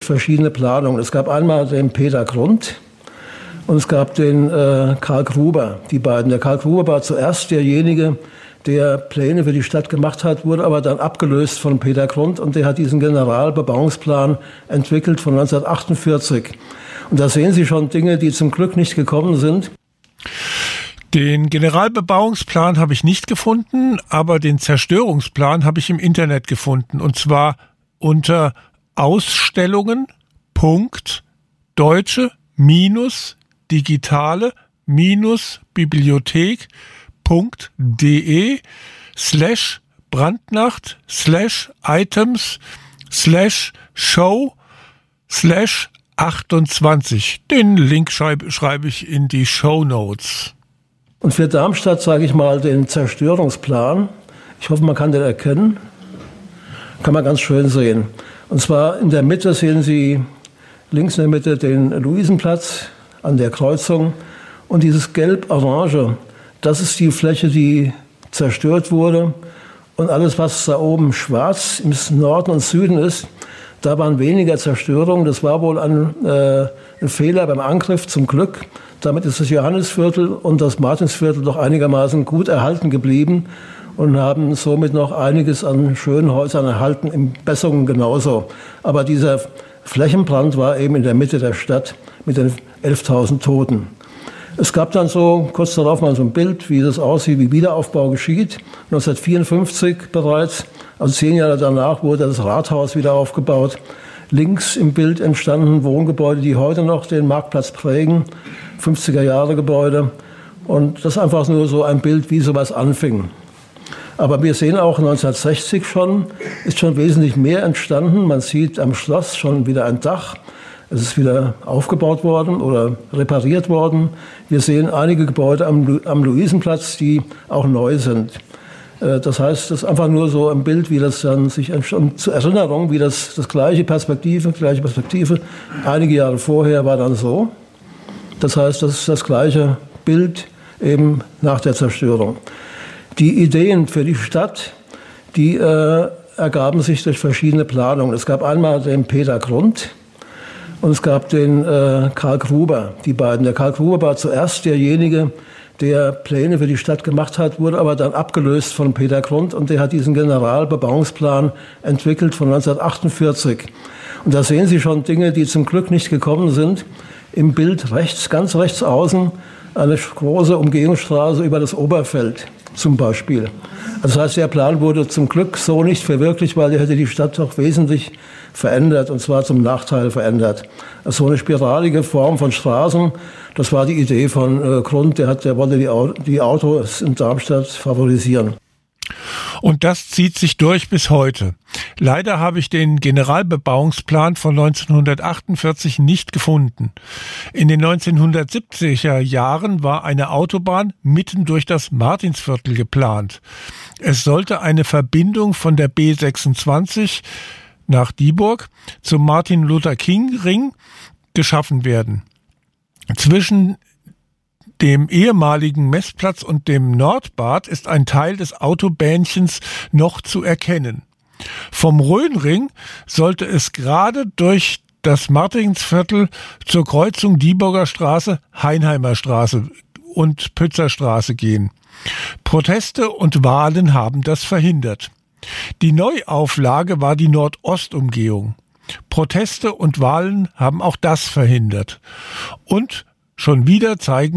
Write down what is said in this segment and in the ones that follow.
verschiedene Planungen. Es gab einmal den Peter Grund und es gab den Karl Gruber, die beiden. Der Karl Gruber war zuerst derjenige, der Pläne für die Stadt gemacht hat, wurde aber dann abgelöst von Peter Grund und der hat diesen Generalbebauungsplan entwickelt von 1948. Und da sehen Sie schon Dinge, die zum Glück nicht gekommen sind. Den Generalbebauungsplan habe ich nicht gefunden, aber den Zerstörungsplan habe ich im Internet gefunden. Und zwar unter ausstellungen.deutsche-bibliothek.de/brandnacht/show/28. Den Link schreibe ich in die Shownotes. Und für Darmstadt sage ich mal den Zerstörungsplan. Ich hoffe, man kann den erkennen. Kann man ganz schön sehen. Und zwar in der Mitte sehen Sie links in der Mitte den Luisenplatz an der Kreuzung. Und dieses Gelb-Orange, das ist die Fläche, die zerstört wurde. Und alles, was da oben schwarz im Norden und Süden ist, da waren weniger Zerstörungen. Das war wohl ein Fehler beim Angriff, zum Glück. Damit ist das Johannisviertel und das Martinsviertel doch einigermaßen gut erhalten geblieben und haben somit noch einiges an schönen Häusern erhalten, in Bessungen genauso. Aber dieser Flächenbrand war eben in der Mitte der Stadt mit den 11.000 Toten. Es gab dann so kurz darauf mal so ein Bild, wie das aussieht, wie Wiederaufbau geschieht. 1954 bereits, also 10 Jahre danach, wurde das Rathaus wieder aufgebaut. Links im Bild entstanden Wohngebäude, die heute noch den Marktplatz prägen, 50er-Jahre-Gebäude. Und das ist einfach nur so ein Bild, wie sowas anfing. Aber wir sehen auch 1960 schon, ist schon wesentlich mehr entstanden. Man sieht am Schloss schon wieder ein Dach. Es ist wieder aufgebaut worden oder repariert worden. Wir sehen einige Gebäude am Luisenplatz, die auch neu sind. Das heißt, das ist einfach nur so ein Bild, wie das dann sich entstand. Zur Erinnerung, wie das gleiche Perspektive, einige Jahre vorher war dann so. Das heißt, das ist das gleiche Bild eben nach der Zerstörung. Die Ideen für die Stadt, die ergaben sich durch verschiedene Planungen. Es gab einmal den Peter Grund und es gab den Karl Gruber, die beiden. Der Karl Gruber war zuerst derjenige, der Pläne für die Stadt gemacht hat, wurde aber dann abgelöst von Peter Grund und der hat diesen Generalbebauungsplan entwickelt von 1948. Und da sehen Sie schon Dinge, die zum Glück nicht gekommen sind. Im Bild rechts, ganz rechts außen, eine große Umgehungsstraße über das Oberfeld zum Beispiel. Also das heißt, der Plan wurde zum Glück so nicht verwirklicht, weil der hätte die Stadt doch wesentlich verändert, und zwar zum Nachteil verändert. Also so eine spiralige Form von Straßen, das war die Idee von Grund, der wollte die Autos in Darmstadt favorisieren. Und das zieht sich durch bis heute. Leider habe ich den Generalbebauungsplan von 1948 nicht gefunden. In den 1970er Jahren war eine Autobahn mitten durch das Martinsviertel geplant. Es sollte eine Verbindung von der B26 nach Dieburg zum Martin-Luther-King-Ring geschaffen werden. Zwischen dem ehemaligen Messplatz und dem Nordbad ist ein Teil des Autobähnchens noch zu erkennen. Vom Rhönring sollte es gerade durch das Martinsviertel zur Kreuzung Dieburger Straße, Heinheimer Straße und Pützer Straße gehen. Proteste und Wahlen haben das verhindert. Die Neuauflage war die Nordostumgehung. Proteste und Wahlen haben auch das verhindert. Und schon wieder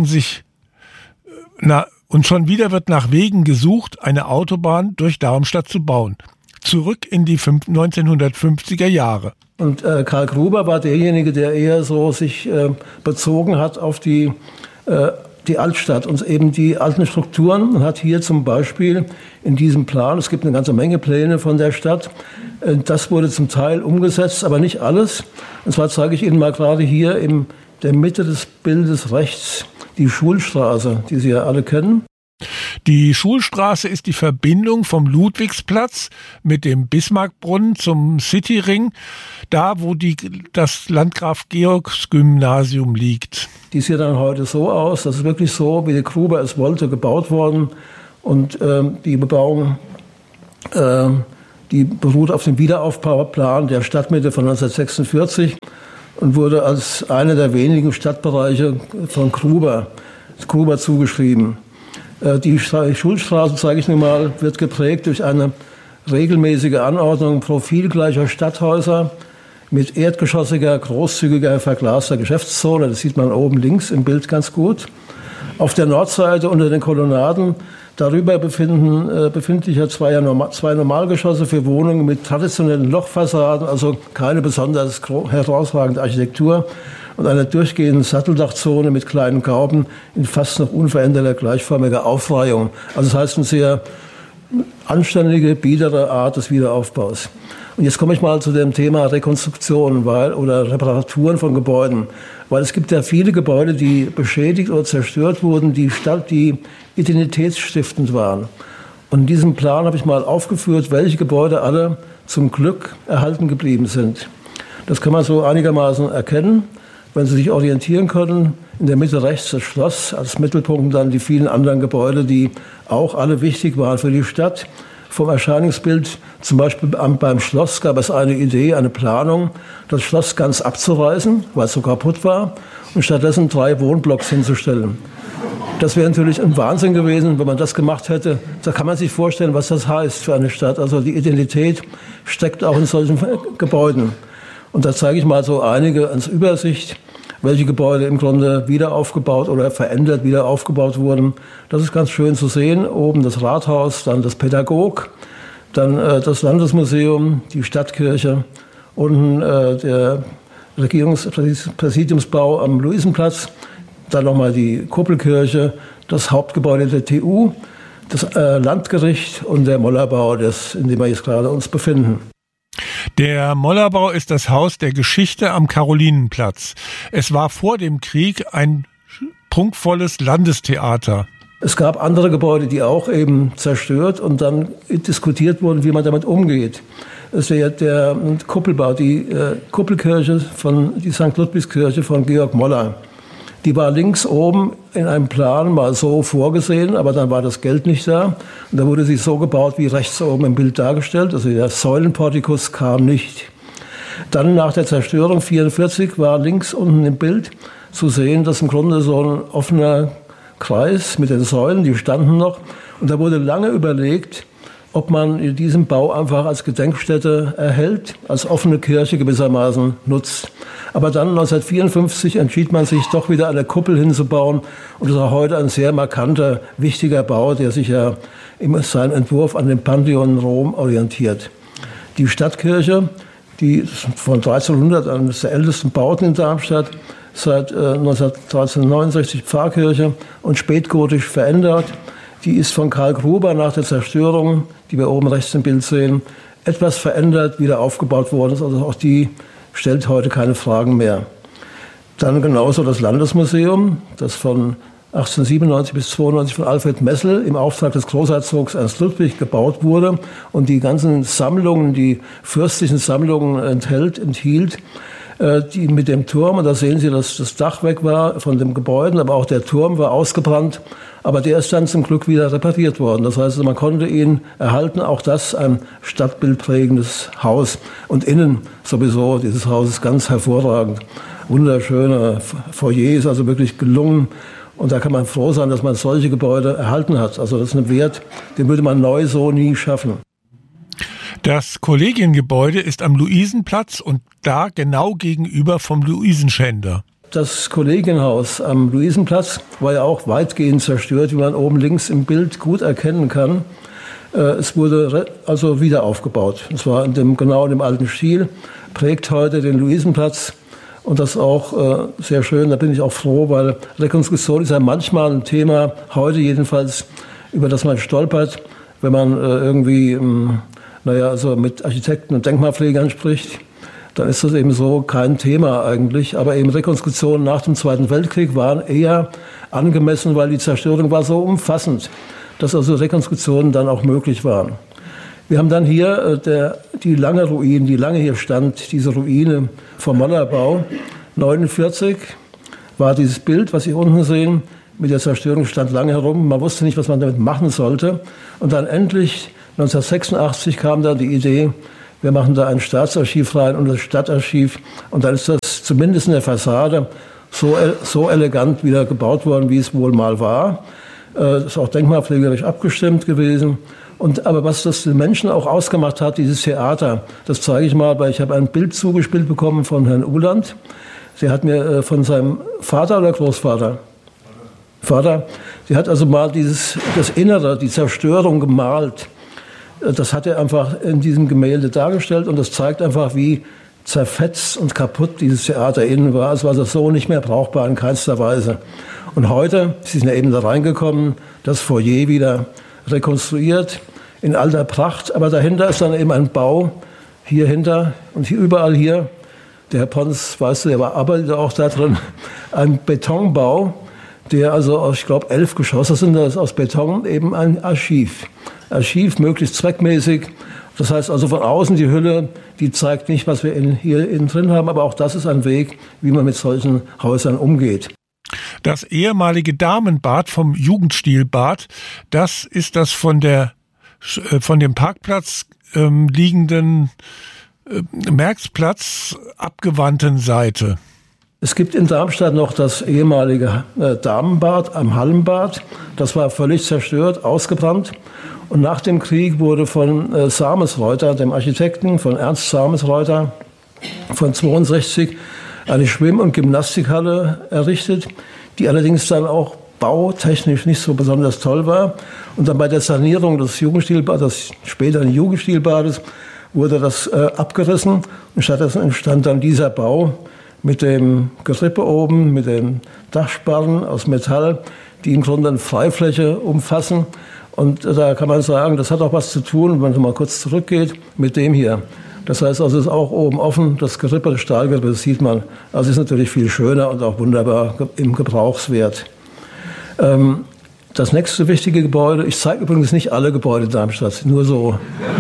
wird nach Wegen gesucht, eine Autobahn durch Darmstadt zu bauen. Zurück in die 1950er Jahre. Und Karl Gruber war derjenige, der eher so sich bezogen hat auf die Altstadt und eben die alten Strukturen, und hat hier zum Beispiel in diesem Plan, es gibt eine ganze Menge Pläne von der Stadt, das wurde zum Teil umgesetzt, aber nicht alles. Und zwar zeige ich Ihnen mal gerade hier in der Mitte des Bildes rechts die Schulstraße, die Sie ja alle kennen. Die Schulstraße ist die Verbindung vom Ludwigsplatz mit dem Bismarckbrunnen zum Cityring, da wo das Landgraf-Georgs-Gymnasium liegt. Die sieht dann heute so aus, das ist wirklich so, wie der Gruber es wollte, gebaut worden. Und die Bebauung, Die beruht auf dem Wiederaufbauplan der Stadtmitte von 1946 und wurde als einer der wenigen Stadtbereiche von Gruber zugeschrieben. Die Schulstraße, zeige ich nun mal, wird geprägt durch eine regelmäßige Anordnung profilgleicher Stadthäuser mit erdgeschossiger, großzügiger, verglaster Geschäftszone. Das sieht man oben links im Bild ganz gut. Auf der Nordseite unter den Kolonnaden darüber befinden sich ja zwei Normalgeschosse für Wohnungen mit traditionellen Lochfassaden, also keine besonders herausragende Architektur, und einer durchgehenden Satteldachzone mit kleinen Gauben in fast noch unveränderter gleichförmiger Aufreihung. Also das heißt eine sehr anständige, biedere Art des Wiederaufbaus. Und jetzt komme ich mal zu dem Thema Rekonstruktion oder Reparaturen von Gebäuden. Weil es gibt ja viele Gebäude, die beschädigt oder zerstört wurden, die identitätsstiftend waren. Und in diesem Plan habe ich mal aufgeführt, welche Gebäude alle zum Glück erhalten geblieben sind. Das kann man so einigermaßen erkennen, wenn Sie sich orientieren können. In der Mitte rechts das Schloss, als Mittelpunkt dann die vielen anderen Gebäude, die auch alle wichtig waren für die Stadt. Vom Erscheinungsbild, zum Beispiel beim Schloss, gab es eine Idee, eine Planung, das Schloss ganz abzureißen, weil es so kaputt war, und stattdessen 3 Wohnblocks hinzustellen. Das wäre natürlich ein Wahnsinn gewesen, wenn man das gemacht hätte. Da kann man sich vorstellen, was das heißt für eine Stadt. Also die Identität steckt auch in solchen Gebäuden. Und da zeige ich mal so einige als Übersicht, welche Gebäude im Grunde wieder aufgebaut oder verändert wieder aufgebaut wurden. Das ist ganz schön zu sehen. Oben das Rathaus, dann das Pädagog, dann das Landesmuseum, die Stadtkirche, unten der Regierungspräsidiumsbau am Luisenplatz, dann nochmal die Kuppelkirche, das Hauptgebäude der TU, das Landgericht und der Mollerbau, in dem wir jetzt gerade uns befinden. Der Mollerbau ist das Haus der Geschichte am Karolinenplatz. Es war vor dem Krieg ein prunkvolles Landestheater. Es gab andere Gebäude, die auch eben zerstört und dann diskutiert wurden, wie man damit umgeht. Es ist der Kuppelbau, die Kuppelkirche die St. Ludwigskirche von Georg Moller. Die war links oben in einem Plan mal so vorgesehen, aber dann war das Geld nicht da. Und da wurde sie so gebaut, wie rechts oben im Bild dargestellt. Also der Säulenportikus kam nicht. Dann nach der Zerstörung 1944 war links unten im Bild zu sehen, dass im Grunde so ein offener Kreis mit den Säulen, die standen noch. Und da wurde lange überlegt, ob man diesen Bau einfach als Gedenkstätte erhält, als offene Kirche gewissermaßen nutzt. Aber dann 1954 entschied man sich doch wieder eine Kuppel hinzubauen. Und das ist auch heute ein sehr markanter, wichtiger Bau, der sich ja in seinem Entwurf an den Pantheon in Rom orientiert. Die Stadtkirche, die von 1300 eines der ältesten Bauten in Darmstadt, seit 1369 Pfarrkirche und spätgotisch verändert. Die ist von Karl Gruber nach der Zerstörung, die wir oben rechts im Bild sehen, etwas verändert, wieder aufgebaut worden ist. Also auch die stellt heute keine Fragen mehr. Dann genauso das Landesmuseum, das von 1897 bis 1892 von Alfred Messel im Auftrag des Großherzogs Ernst Ludwig gebaut wurde und die ganzen Sammlungen, die fürstlichen Sammlungen enthielt, die mit dem Turm, und da sehen Sie, dass das Dach weg war von dem Gebäude, aber auch der Turm war ausgebrannt, aber der ist dann zum Glück wieder repariert worden. Das heißt, man konnte ihn erhalten, auch das ein stadtbildprägendes Haus. Und innen sowieso, dieses Haus ist ganz hervorragend. Wunderschöne Foyers, also wirklich gelungen. Und da kann man froh sein, dass man solche Gebäude erhalten hat. Also das ist ein Wert, den würde man neu so nie schaffen. Das Kollegiengebäude ist am Luisenplatz und da genau gegenüber vom Luisenschänder. Das Kollegienhaus am Luisenplatz war ja auch weitgehend zerstört, wie man oben links im Bild gut erkennen kann. Es wurde also wieder aufgebaut. Es war genau in dem alten Stil, prägt heute den Luisenplatz. Und das auch sehr schön, da bin ich auch froh, weil Rekonstruktion ist ja manchmal ein Thema, heute jedenfalls, über das man stolpert, wenn man irgendwie also mit Architekten und Denkmalpflegern spricht. Dann ist das eben so kein Thema eigentlich. Aber eben Rekonstruktionen nach dem Zweiten Weltkrieg waren eher angemessen, weil die Zerstörung war so umfassend, dass also Rekonstruktionen dann auch möglich waren. Wir haben dann hier die lange Ruine, die lange hier stand, diese Ruine vom Mollerbau. 1949 war dieses Bild, was Sie unten sehen, mit der Zerstörung stand lange herum. Man wusste nicht, was man damit machen sollte. Und dann endlich 1986 kam dann die Idee, wir machen da ein Staatsarchiv rein und das Stadtarchiv. Und dann ist das zumindest in der Fassade so elegant wieder gebaut worden, wie es wohl mal war. Ist auch denkmalpflegerisch abgestimmt gewesen. Aber was das den Menschen auch ausgemacht hat, dieses Theater, das zeige ich mal, weil ich habe ein Bild zugespielt bekommen von Herrn Uhland. Der hat mir von seinem Vater oder Großvater? Vater. Der hat also mal das Innere, die Zerstörung gemalt. Das hat er einfach in diesem Gemälde dargestellt und das zeigt einfach, wie zerfetzt und kaputt dieses Theater innen war. Es war also so nicht mehr brauchbar in keinster Weise. Und heute, Sie sind ja eben da reingekommen, das Foyer wieder rekonstruiert in alter Pracht, aber dahinter ist dann eben ein Bau, hier hinter und hier überall hier, der Herr Pons, weißt du, der arbeitet auch da drin, ein Betonbau, der also aus, ich glaube, 11 Geschosse sind, das ist aus Beton, eben ein Archiv. Archiv, möglichst zweckmäßig. Das heißt also von außen die Hülle, die zeigt nicht, was wir hier innen drin haben, aber auch das ist ein Weg, wie man mit solchen Häusern umgeht. Das ehemalige Damenbad vom Jugendstilbad, das ist das von dem Parkplatz liegenden Märksplatz abgewandten Seite. Es gibt in Darmstadt noch das ehemalige Damenbad am Hallenbad. Das war völlig zerstört, ausgebrannt. Und nach dem Krieg wurde von Samesreuter, dem Architekten, von Ernst Samesreuter, von 62 eine Schwimm- und Gymnastikhalle errichtet, die allerdings dann auch bautechnisch nicht so besonders toll war. Und dann bei der Sanierung des Jugendstilbades, des späteren Jugendstilbades, wurde das abgerissen. Und stattdessen entstand dann dieser Bau mit dem Gerippe oben, mit den Dachsparren aus Metall, die im Grunde eine Freifläche umfassen. Und da kann man sagen, das hat auch was zu tun, wenn man mal kurz zurückgeht, mit dem hier. Das heißt also, es ist auch oben offen, das Gerippe, das Stahlgerippe, das sieht man. Also ist natürlich viel schöner und auch wunderbar im Gebrauchswert. Das nächste wichtige Gebäude, ich zeige übrigens nicht alle Gebäude Darmstadt, nur so.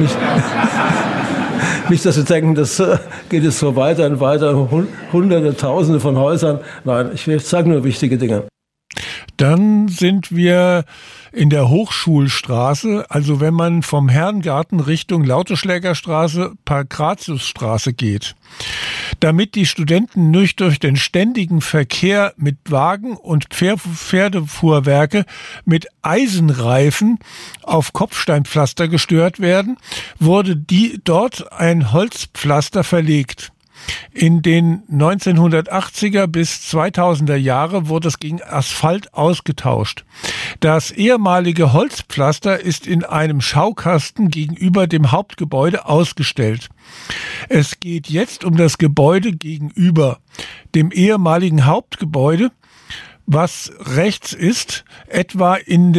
Nicht, dass Sie denken, das geht jetzt so weiter und weiter, Hunderte, Tausende von Häusern. Nein, ich zeige nur wichtige Dinge. Dann sind wir in der Hochschulstraße, also wenn man vom Herrengarten Richtung Lauteschlägerstraße, Pankratiusstraße geht. Damit die Studenten nicht durch den ständigen Verkehr mit Wagen und Pferdefuhrwerke mit Eisenreifen auf Kopfsteinpflaster gestört werden, wurde dort ein Holzpflaster verlegt. In den 1980er bis 2000er Jahre wurde es gegen Asphalt ausgetauscht. Das ehemalige Holzpflaster ist in einem Schaukasten gegenüber dem Hauptgebäude ausgestellt. Es geht jetzt um das Gebäude gegenüber dem ehemaligen Hauptgebäude, was rechts ist, etwa in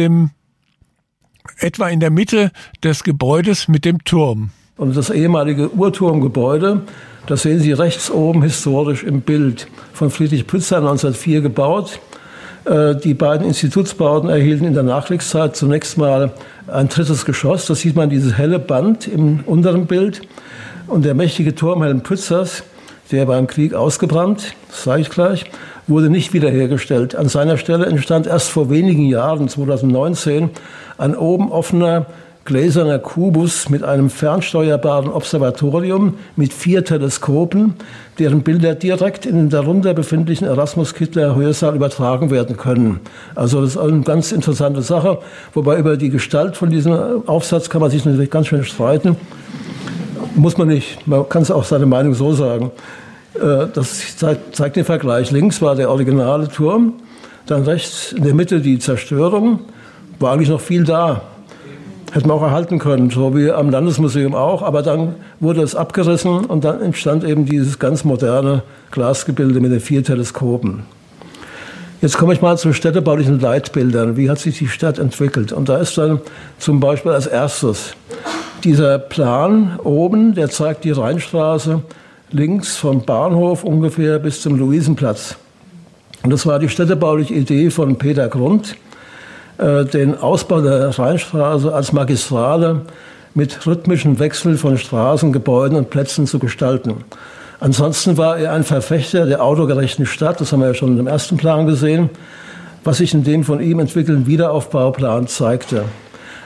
der Mitte des Gebäudes mit dem Turm. Und das ehemalige Uhrturmgebäude, das sehen Sie rechts oben historisch im Bild, von Friedrich Pützer 1904 gebaut. Die beiden Institutsbauten erhielten in der Nachkriegszeit zunächst mal ein drittes Geschoss. Das sieht man, dieses helle Band im unteren Bild. Und der mächtige Turm Helm Pützers, der beim Krieg ausgebrannt, das sage ich gleich, wurde nicht wiederhergestellt. An seiner Stelle entstand erst vor wenigen Jahren, 2019, ein oben offener gläserner Kubus mit einem fernsteuerbaren Observatorium mit 4 Teleskopen, deren Bilder direkt in den darunter befindlichen Erasmus-Kittler-Hörsaal übertragen werden können. Also das ist eine ganz interessante Sache, wobei über die Gestalt von diesem Aufsatz kann man sich natürlich ganz schön streiten. Muss man nicht, man kann es auch seine Meinung so sagen. Das zeigt den Vergleich. Links war der originale Turm, dann rechts in der Mitte die Zerstörung, war eigentlich noch viel da. Hätte man auch erhalten können, so wie am Landesmuseum auch. Aber dann wurde es abgerissen und dann entstand eben dieses ganz moderne Glasgebilde mit den 4 Teleskopen. Jetzt komme ich mal zu städtebaulichen Leitbildern. Wie hat sich die Stadt entwickelt? Und da ist dann zum Beispiel als erstes dieser Plan oben, der zeigt die Rheinstraße links vom Bahnhof ungefähr bis zum Luisenplatz. Und das war die städtebauliche Idee von Peter Grund, den Ausbau der Rheinstraße als Magistrale mit rhythmischem Wechsel von Straßen, Gebäuden und Plätzen zu gestalten. Ansonsten war er ein Verfechter der autogerechten Stadt, das haben wir ja schon im ersten Plan gesehen, was sich in dem von ihm entwickelten Wiederaufbauplan zeigte.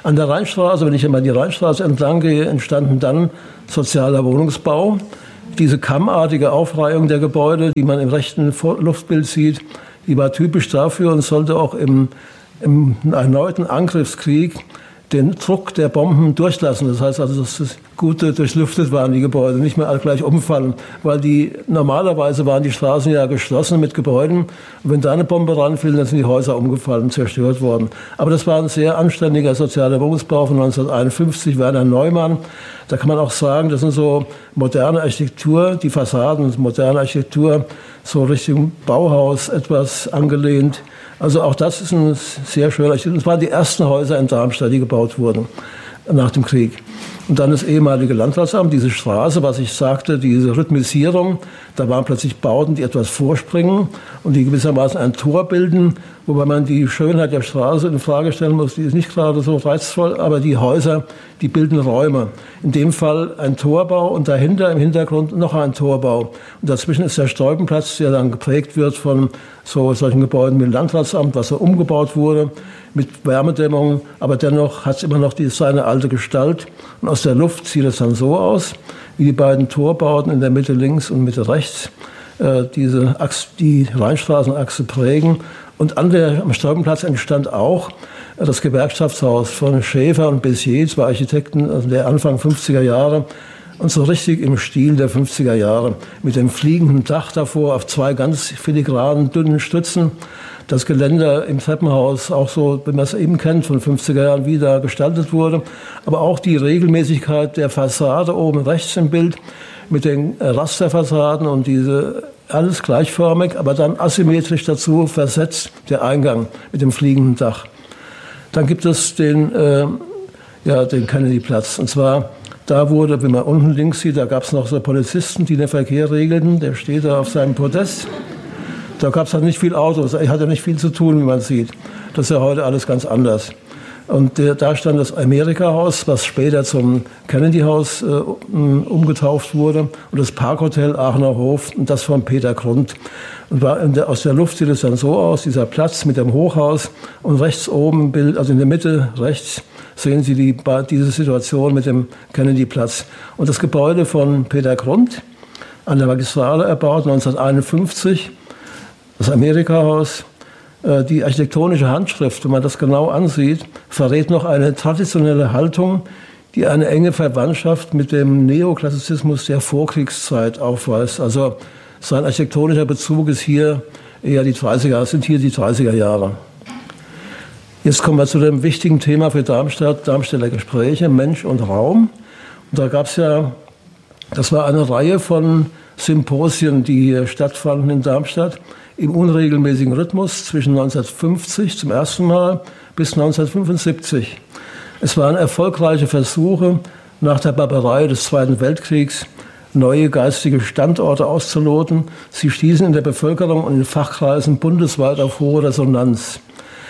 An der Rheinstraße, wenn ich einmal die Rheinstraße entlang gehe, entstanden dann sozialer Wohnungsbau. Diese kammartige Aufreihung der Gebäude, die man im rechten Luftbild sieht, die war typisch dafür und sollte auch im erneuten Angriffskrieg den Druck der Bomben durchlassen. Das heißt also, dass es gut durchlüftet waren, die Gebäude, nicht mehr alle gleich umfallen, weil normalerweise waren die Straßen ja geschlossen mit Gebäuden. Und wenn da eine Bombe ranfiel, dann sind die Häuser umgefallen, zerstört worden. Aber das war ein sehr anständiger sozialer Wohnungsbau von 1951, Werner Neumann. Da kann man auch sagen, das sind so moderne Architektur, die Fassaden, moderne Architektur, so Richtung Bauhaus etwas angelehnt. Also auch das ist ein sehr schöner Architektur. Das waren die ersten Häuser in Darmstadt, die gebaut wurden nach dem Krieg. Und dann das ehemalige Landratsamt, diese Straße, was ich sagte, diese Rhythmisierung, da waren plötzlich Bauten, die etwas vorspringen und die gewissermaßen ein Tor bilden, wobei man die Schönheit der Straße in Frage stellen muss, die ist nicht gerade so reizvoll, aber die Häuser, die bilden Räume. In dem Fall ein Torbau und dahinter im Hintergrund noch ein Torbau. Und dazwischen ist der Stolpenplatz, der dann geprägt wird von solchen Gebäuden wie dem Landratsamt, was so umgebaut wurde, mit Wärmedämmung, aber dennoch hat es immer noch seine alte Gestalt. Und aus der Luft sieht es dann so aus, wie die beiden Torbauten in der Mitte links und Mitte rechts die Rheinstraßenachse prägen. Und am Stolpenplatz entstand auch das Gewerkschaftshaus von Schäfer und Bessier, zwei Architekten der Anfang 50er Jahre. Und so richtig im Stil der 50er Jahre, mit dem fliegenden Dach davor auf zwei ganz filigranen, dünnen Stützen. Das Geländer im Treppenhaus, auch so, wie man es eben kennt, von 50er Jahren, wie da gestaltet wurde. Aber auch die Regelmäßigkeit der Fassade oben rechts im Bild mit den Rasterfassaden und diese alles gleichförmig, aber dann asymmetrisch dazu versetzt der Eingang mit dem fliegenden Dach. Dann gibt es den Kennedy-Platz. Und zwar, da wurde, wenn man unten links sieht, da gab es noch so Polizisten, die den Verkehr regelten. Der steht da auf seinem Podest. Da gab es halt nicht viel Autos. Er hatte nicht viel zu tun, wie man sieht. Das ist ja heute alles ganz anders. Und da stand das Amerika-Haus, was später zum Kennedy-Haus umgetauft wurde. Und das Parkhotel Aachener Hof, und das von Peter Grund. Und aus der Luft sieht es dann so aus, dieser Platz mit dem Hochhaus. Und rechts oben im Bild, also in der Mitte rechts, sehen Sie diese Situation mit dem Kennedy-Platz. Und das Gebäude von Peter Grund, an der Magistrale erbaut, 1951, das Amerika-Haus, die architektonische Handschrift, wenn man das genau ansieht, verrät noch eine traditionelle Haltung, die eine enge Verwandtschaft mit dem Neoklassizismus der Vorkriegszeit aufweist. Also sein architektonischer Bezug ist hier eher die 30er Jahre. Jetzt kommen wir zu dem wichtigen Thema für Darmstadt, Darmstädter Gespräche, Mensch und Raum. Und da gab es das war eine Reihe von Symposien, die hier stattfanden in Darmstadt, im unregelmäßigen Rhythmus zwischen 1950 zum ersten Mal bis 1975. Es waren erfolgreiche Versuche, nach der Barbarei des Zweiten Weltkriegs neue geistige Standorte auszuloten. Sie stießen in der Bevölkerung und in Fachkreisen bundesweit auf hohe Resonanz.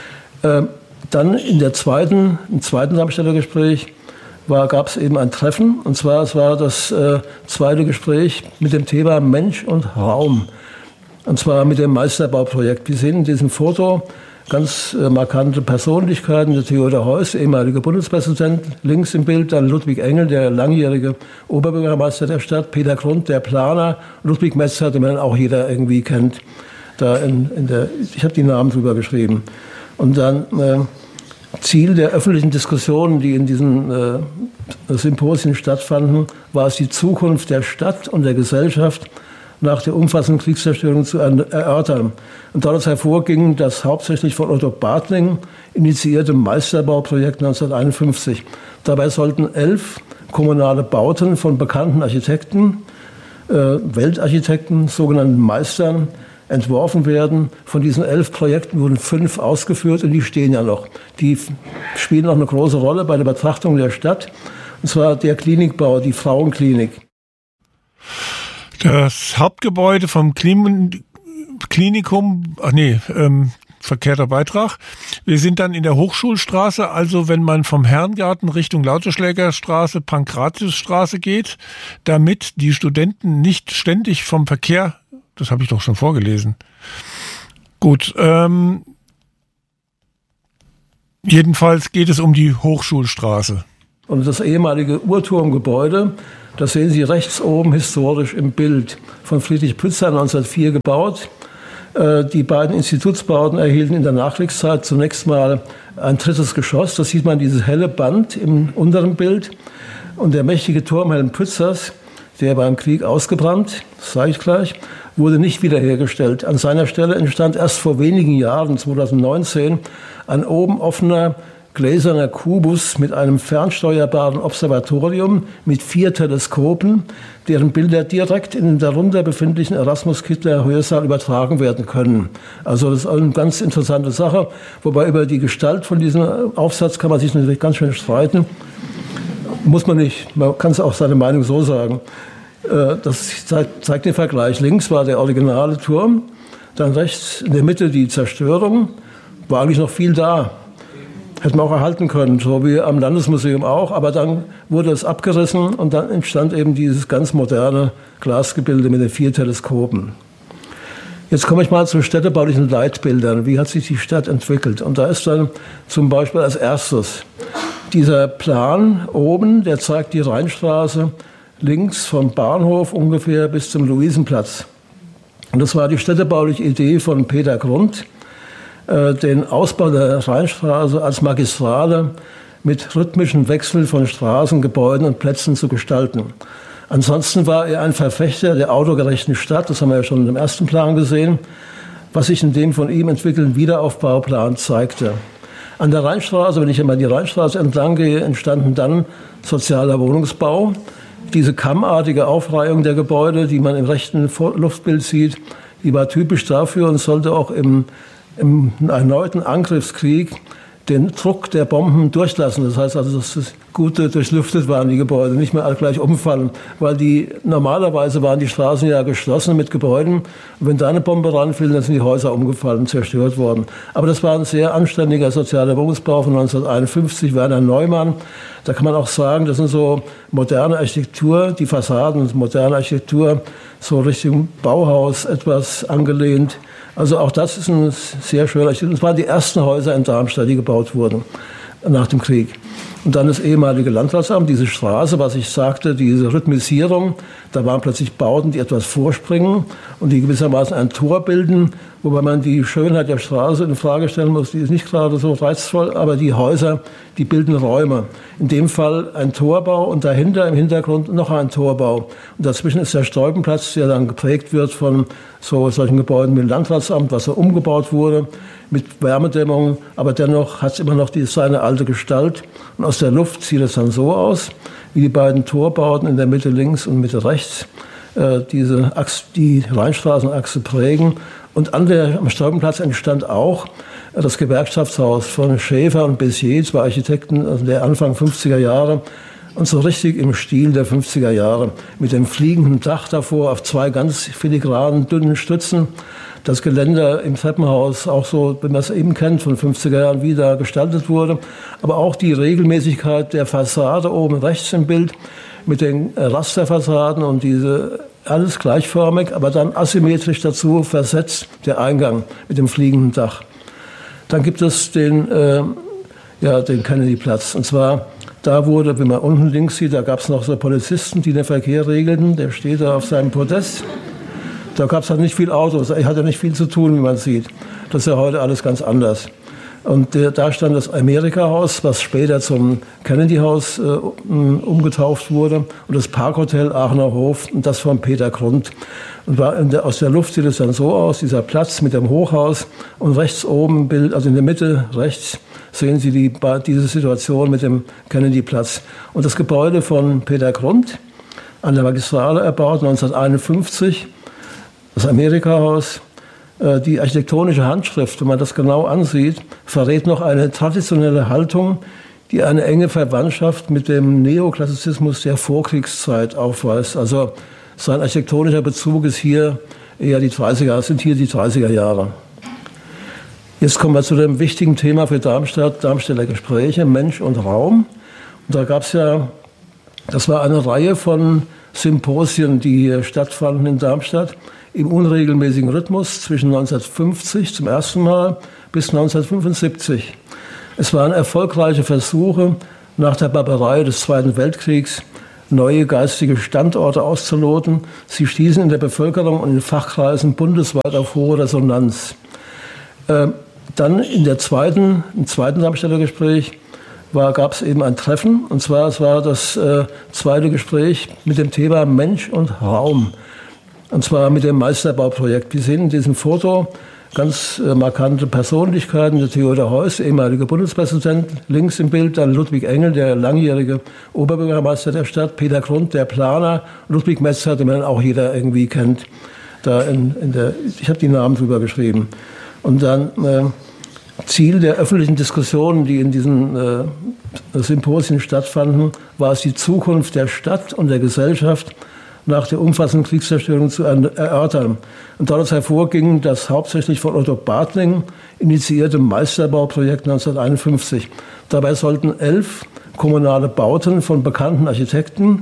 Dann im zweiten Darmstädter Gespräch gab es eben ein Treffen. Und zwar, es war das zweite Gespräch mit dem Thema Mensch und Raum. Und zwar mit dem Meisterbauprojekt. Wir sehen in diesem Foto ganz markante Persönlichkeiten. Der Theodor Heuss, ehemaliger Bundespräsident, links im Bild, dann Ludwig Engel, der langjährige Oberbürgermeister der Stadt, Peter Grund, der Planer, Ludwig Metzer, den man auch jeder irgendwie kennt. Ich habe die Namen drüber geschrieben. Und dann Ziel der öffentlichen Diskussionen, die in diesen Symposien stattfanden, war es, die Zukunft der Stadt und der Gesellschaft nach der umfassenden Kriegszerstörung zu erörtern. Und daraus hervorging das hauptsächlich von Otto Bartling initiierte Meisterbauprojekt 1951. Dabei sollten 11 kommunale Bauten von bekannten Architekten, Weltarchitekten, sogenannten Meistern, entworfen werden. Von diesen 11 Projekten wurden 5 ausgeführt und die stehen ja noch. Die spielen noch eine große Rolle bei der Betrachtung der Stadt. Und zwar der Klinikbau, die Frauenklinik. Das Hauptgebäude vom Klinikum, verkehrter Beitrag. Wir sind dann in der Hochschulstraße, also wenn man vom Herrengarten Richtung Lauteschlägerstraße, Pankratiusstraße geht, damit die Studenten nicht ständig vom Verkehr, das habe ich doch schon vorgelesen. Gut, Jedenfalls geht es um die Hochschulstraße. Und das ehemalige Uhrturmgebäude, das sehen Sie rechts oben historisch im Bild, von Friedrich Pützer 1904 gebaut. Die beiden Institutsbauten erhielten in der Nachkriegszeit zunächst mal ein drittes Geschoss. Das sieht man, dieses helle Band im unteren Bild. Und der mächtige Turmhelm Pützers, der beim Krieg ausgebrannt, das sage ich gleich, wurde nicht wiederhergestellt. An seiner Stelle entstand erst vor wenigen Jahren, 2019, ein oben offener gläserner Kubus mit einem fernsteuerbaren Observatorium mit 4 Teleskopen, deren Bilder direkt in den darunter befindlichen Erasmus-Kittler-Hörsaal übertragen werden können. Also das ist eine ganz interessante Sache, wobei über die Gestalt von diesem Aufsatz kann man sich natürlich ganz schön streiten. Muss man nicht, man kann es auch seine Meinung so sagen. Das zeigt den Vergleich. Links war der originale Turm, dann rechts in der Mitte die Zerstörung, war eigentlich noch viel da. Hätten wir auch erhalten können, so wie am Landesmuseum auch. Aber dann wurde es abgerissen und dann entstand eben dieses ganz moderne Glasgebilde mit den 4 Teleskopen. Jetzt komme ich mal zu städtebaulichen Leitbildern. Wie hat sich die Stadt entwickelt? Und da ist dann zum Beispiel als erstes dieser Plan oben, der zeigt die Rheinstraße links vom Bahnhof ungefähr bis zum Luisenplatz. Und das war die städtebauliche Idee von Peter Grund, den Ausbau der Rheinstraße als Magistrale mit rhythmischem Wechsel von Straßen, Gebäuden und Plätzen zu gestalten. Ansonsten war er ein Verfechter der autogerechten Stadt, das haben wir ja schon im ersten Plan gesehen, was sich in dem von ihm entwickelten Wiederaufbauplan zeigte. An der Rheinstraße, wenn ich einmal die Rheinstraße entlang gehe, entstanden dann sozialer Wohnungsbau. Diese kammartige Aufreihung der Gebäude, die man im rechten Luftbild sieht, die war typisch dafür und sollte auch im erneuten Angriffskrieg den Druck der Bomben durchlassen. Das heißt also, dass das gut durchlüftet waren, die Gebäude, nicht mehr alle gleich umfallen. Weil normalerweise waren die Straßen ja geschlossen mit Gebäuden. Und wenn da eine Bombe ranfiel, dann sind die Häuser umgefallen, zerstört worden. Aber das war ein sehr anständiger sozialer Wohnungsbau von 1951, Werner Neumann. Da kann man auch sagen, das sind so moderne Architektur, die Fassaden, moderne Architektur, so Richtung Bauhaus etwas angelehnt. Also auch das ist ein sehr schöner Architektur. Das waren die ersten Häuser in Darmstadt, die gebaut wurden nach dem Krieg. Und dann das ehemalige Landratsamt, diese Straße, was ich sagte, diese Rhythmisierung. Da waren plötzlich Bauten, die etwas vorspringen und die gewissermaßen ein Tor bilden, wobei man die Schönheit der Straße in Frage stellen muss. Die ist nicht gerade so reizvoll, aber die Häuser, die bilden Räume. In dem Fall ein Torbau und dahinter im Hintergrund noch ein Torbau. Und dazwischen ist der Stolpenplatz, der dann geprägt wird von solchen Gebäuden wie dem Landratsamt, was so umgebaut wurde, mit Wärmedämmung, aber dennoch hat es immer noch seine alte Gestalt. Und aus der Luft sieht es dann so aus, wie die beiden Torbauten in der Mitte links und Mitte rechts die Rheinstraßenachse prägen. Und am Stolpenplatz entstand auch das Gewerkschaftshaus von Schäfer und Bessier, 2 Architekten, also der Anfang 50er Jahre. Und so richtig im Stil der 50er Jahre, mit dem fliegenden Dach davor auf 2 ganz filigranen, dünnen Stützen. Das Geländer im Treppenhaus auch so, wenn man es eben kennt, von 50er Jahren wieder gestaltet wurde. Aber auch die Regelmäßigkeit der Fassade oben rechts im Bild mit den Rasterfassaden und diese alles gleichförmig, aber dann asymmetrisch dazu versetzt der Eingang mit dem fliegenden Dach. Dann gibt es den Kennedy-Platz. Und zwar, da wurde, wenn man unten links sieht, da gab es noch so Polizisten, die den Verkehr regelten. Der steht da auf seinem Podest. Da gab es halt nicht viel Autos. Er hatte nicht viel zu tun, wie man sieht. Das ist ja heute alles ganz anders. Und da stand das Amerika-Haus, was später zum Kennedy-Haus umgetauft wurde. Und das Parkhotel Aachener Hof, und das von Peter Grund. Und aus der Luft sieht es dann so aus, dieser Platz mit dem Hochhaus. Und rechts oben im Bild, also in der Mitte rechts, sehen Sie diese Situation mit dem Kennedy-Platz. Und das Gebäude von Peter Grund, an der Magistrale erbaut, 1951, das Amerika-Haus. Die architektonische Handschrift, wenn man das genau ansieht, verrät noch eine traditionelle Haltung, die eine enge Verwandtschaft mit dem Neoklassizismus der Vorkriegszeit aufweist. Also sein architektonischer Bezug ist hier eher die 30er Jahre. Jetzt kommen wir zu dem wichtigen Thema für Darmstadt, Darmstädter Gespräche, Mensch und Raum. Und da gab es das war eine Reihe von Symposien, die hier stattfanden in Darmstadt, im unregelmäßigen Rhythmus zwischen 1950 zum ersten Mal bis 1975. Es waren erfolgreiche Versuche, nach der Barbarei des Zweiten Weltkriegs neue geistige Standorte auszuloten. Sie stießen in der Bevölkerung und in Fachkreisen bundesweit auf hohe Resonanz. Dann im zweiten Darmstädter Gespräch gab es eben ein Treffen, und zwar es war das zweite Gespräch mit dem Thema Mensch und Raum, und zwar mit dem Meisterbauprojekt. Wir sehen in diesem Foto ganz markante Persönlichkeiten, der Theodor Heuss, ehemaliger Bundespräsident, links im Bild dann Ludwig Engel, der langjährige Oberbürgermeister der Stadt, Peter Grund, der Planer, Ludwig Metzer, den man auch jeder irgendwie kennt. Ich habe die Namen drüber geschrieben. Und dann Ziel der öffentlichen Diskussionen, die in diesen Symposien stattfanden, war es, die Zukunft der Stadt und der Gesellschaft nach der umfassenden Kriegszerstörung zu erörtern. Und daraus hervorging das hauptsächlich von Otto Bartling initiierte Meisterbauprojekt 1951. Dabei sollten 11 kommunale Bauten von bekannten Architekten,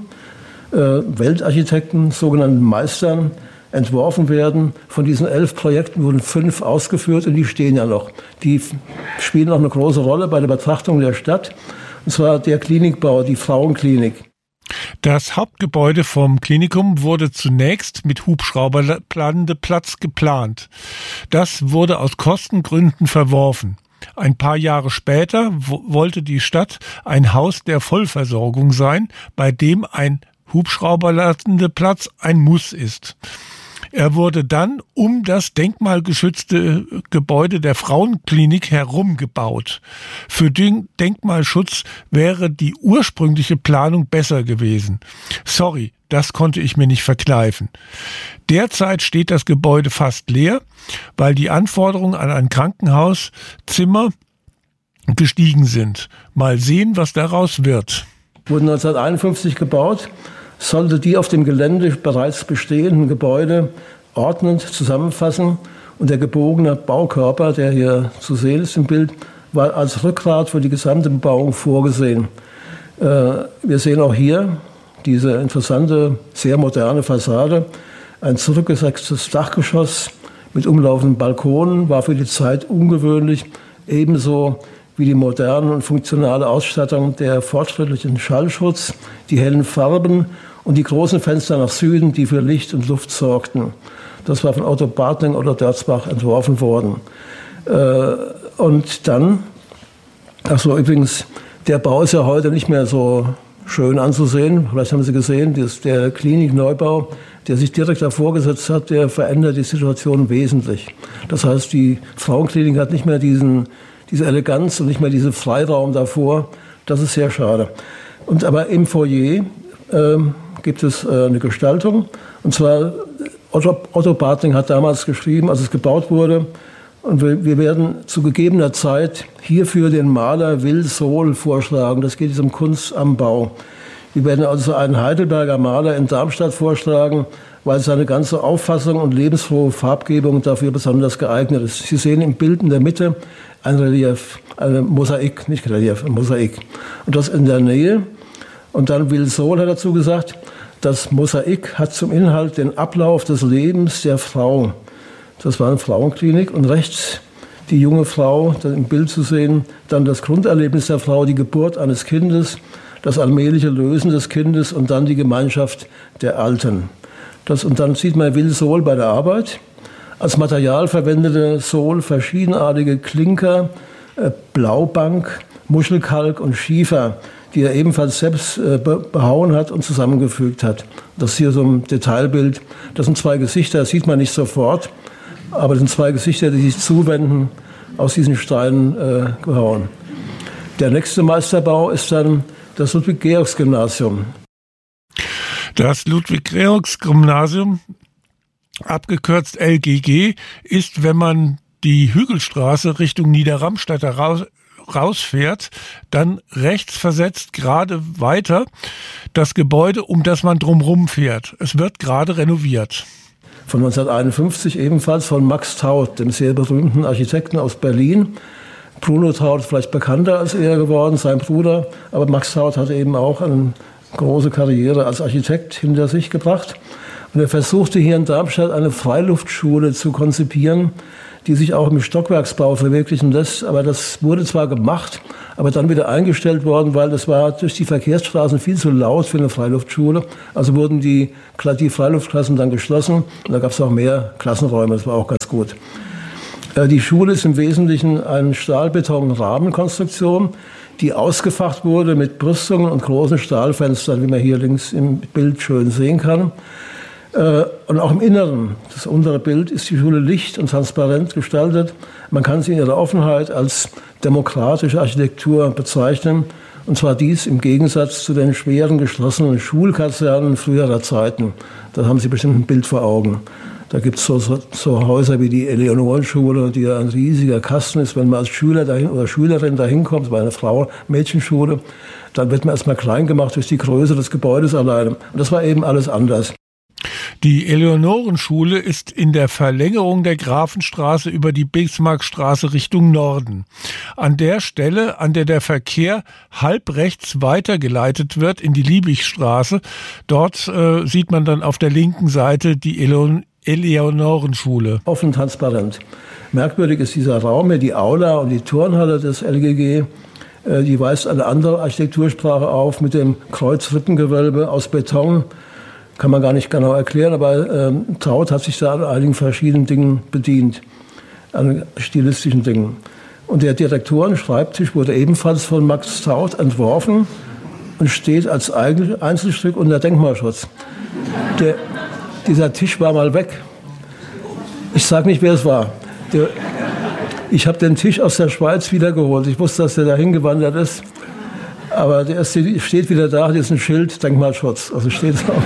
Weltarchitekten, sogenannten Meistern, entworfen werden. Von diesen 11 Projekten wurden 5 ausgeführt und die stehen ja noch. Die spielen noch eine große Rolle bei der Betrachtung der Stadt. Und zwar der Klinikbau, die Frauenklinik. Das Hauptgebäude vom Klinikum wurde zunächst mit Hubschrauberlandeplatz geplant. Das wurde aus Kostengründen verworfen. Ein paar Jahre später wollte die Stadt ein Haus der Vollversorgung sein, bei dem ein Hubschrauberlandeplatz ein Muss ist. Er wurde dann um das denkmalgeschützte Gebäude der Frauenklinik herum gebaut. Für den Denkmalschutz wäre die ursprüngliche Planung besser gewesen. Sorry, das konnte ich mir nicht verkneifen. Derzeit steht das Gebäude fast leer, weil die Anforderungen an ein Krankenhauszimmer gestiegen sind. Mal sehen, was daraus wird. Wurde 1951 gebaut. Sollte die auf dem Gelände bereits bestehenden Gebäude ordnend zusammenfassen. Und der gebogene Baukörper, der hier zu sehen ist im Bild, war als Rückgrat für die gesamte Bebauung vorgesehen. Wir sehen auch hier diese interessante, sehr moderne Fassade. Ein zurückgesetztes Dachgeschoss mit umlaufenden Balkonen war für die Zeit ungewöhnlich, ebenso wie die moderne und funktionale Ausstattung, der fortschrittlichen Schallschutz, die hellen Farben und die großen Fenster nach Süden, die für Licht und Luft sorgten. Das war von Otto Bartling oder Dörzbach entworfen worden. Und dann, übrigens, der Bau ist ja heute nicht mehr so schön anzusehen. Vielleicht haben Sie gesehen, der Klinikneubau, der sich direkt davor gesetzt hat, der verändert die Situation wesentlich. Das heißt, die Frauenklinik hat nicht mehr diese Eleganz und nicht mehr diesen Freiraum davor. Das ist sehr schade. Aber im Foyer gibt es eine Gestaltung. Und zwar, Otto Bartling hat damals geschrieben, als es gebaut wurde, und wir werden zu gegebener Zeit hierfür den Maler Will Sohl vorschlagen. Das geht um Kunst am Bau. Wir werden also einen Heidelberger Maler in Darmstadt vorschlagen, weil seine ganze Auffassung und lebensfrohe Farbgebung dafür besonders geeignet ist. Sie sehen im Bild in der Mitte ein Relief, ein Mosaik, nicht Relief, ein Mosaik. Und das in der Nähe. Und dann Will Sohl hat dazu gesagt, das Mosaik hat zum Inhalt den Ablauf des Lebens der Frau. Das war eine Frauenklinik. Und rechts die junge Frau, dann im Bild zu sehen, dann das Grunderlebnis der Frau, die Geburt eines Kindes, das allmähliche Lösen des Kindes und dann die Gemeinschaft der Alten. Und dann sieht man Will Sohl bei der Arbeit. Als Material verwendete Sohl verschiedenartige Klinker, Blaubank, Muschelkalk und Schiefer, die er ebenfalls selbst behauen hat und zusammengefügt hat. Das ist hier so ein Detailbild. Das sind 2 Gesichter, das sieht man nicht sofort, aber das sind 2 Gesichter, die sich zuwenden, aus diesen Steinen gehauen. Der nächste Meisterbau ist dann das Ludwig-Georgs-Gymnasium. Das Ludwig-Georgs-Gymnasium, abgekürzt LGG, ist, wenn man die Hügelstraße Richtung Niederramstädter rausfährt, dann rechts versetzt gerade weiter das Gebäude, um das man drumherum fährt. Es wird gerade renoviert. Von 1951 ebenfalls von Max Taut, dem sehr berühmten Architekten aus Berlin. Bruno Taut vielleicht bekannter als er geworden, sein Bruder, aber Max Taut hatte eben auch eine große Karriere als Architekt hinter sich gebracht. Und er versuchte hier in Darmstadt eine Freiluftschule zu konzipieren, die sich auch im Stockwerksbau verwirklichen lässt. Aber das wurde zwar gemacht, aber dann wieder eingestellt worden, weil das war durch die Verkehrsstraßen viel zu laut für eine Freiluftschule. Also wurden die Freiluftklassen dann geschlossen und da gab es auch mehr Klassenräume, das war auch ganz gut. Die Schule ist im Wesentlichen eine Stahlbeton-Rahmenkonstruktion, die ausgefacht wurde mit Brüstungen und großen Stahlfenstern, wie man hier links im Bild schön sehen kann. Und auch im Inneren, das untere Bild, ist die Schule licht und transparent gestaltet. Man kann sie in ihrer Offenheit als demokratische Architektur bezeichnen. Und zwar dies im Gegensatz zu den schweren, geschlossenen Schulkasernen früherer Zeiten. Da haben Sie bestimmt ein Bild vor Augen. Da gibt es so Häuser wie die Eleonorenschule, die ja ein riesiger Kasten ist. Wenn man als Schüler dahin oder Schülerin dahin kommt, bei einer Mädchenschule, dann wird man erstmal klein gemacht durch die Größe des Gebäudes alleine. Und das war eben alles anders. Die Eleonorenschule ist in der Verlängerung der Grafenstraße über die Bismarckstraße Richtung Norden. An der Stelle, an der der Verkehr halb rechts weitergeleitet wird in die Liebigstraße, dort sieht man dann auf der linken Seite die Eleonorenschule. Offen transparent. Merkwürdig ist dieser Raum hier, die Aula und die Turnhalle des LGG. Die weist eine andere Architektursprache auf mit dem Kreuzrippengewölbe aus Beton. Kann man gar nicht genau erklären, aber Traut hat sich da an einigen verschiedenen Dingen bedient, an stilistischen Dingen. Und der Direktorenschreibtisch wurde ebenfalls von Max Traut entworfen und steht als Einzelstück unter Denkmalschutz. Dieser Tisch war mal weg. Ich sage nicht, wer es war. Ich habe den Tisch aus der Schweiz wiedergeholt. Ich wusste, dass der dahin gewandert ist. Aber der steht wieder da, hier ist ein Schild, Denkmalschutz. Also steht drauf.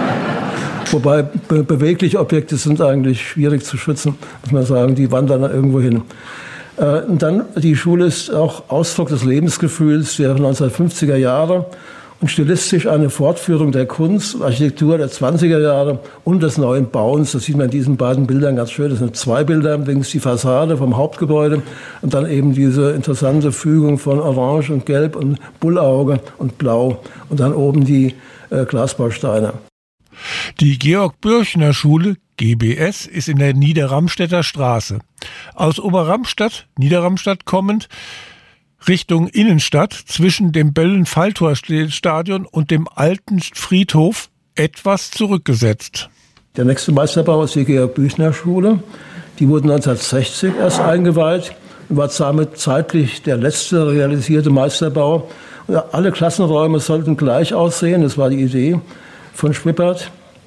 Wobei bewegliche Objekte sind eigentlich schwierig zu schützen, muss man sagen. Die wandern dann irgendwo hin. Und dann, die Schule ist auch Ausdruck des Lebensgefühls der 1950er Jahre und stilistisch eine Fortführung der Kunst und Architektur der 20er Jahre und des neuen Bauens. Das sieht man in diesen beiden Bildern ganz schön. Das sind zwei Bilder, links die Fassade vom Hauptgebäude und dann eben diese interessante Fügung von Orange und Gelb und Bullauge und Blau und dann oben die Glasbausteine. Die Georg-Bürchner-Schule, GBS, ist in der Niederramstädter Straße. Aus Oberramstadt, Niederramstadt kommend, Richtung Innenstadt, zwischen dem Böllen-Falltor-Stadion und dem alten Friedhof, etwas zurückgesetzt. Der nächste Meisterbau ist die Georg-Bürchner-Schule. Die wurde 1960 erst eingeweiht und war damit zeitlich der letzte realisierte Meisterbau. Und alle Klassenräume sollten gleich aussehen, das war die Idee von Schwippert,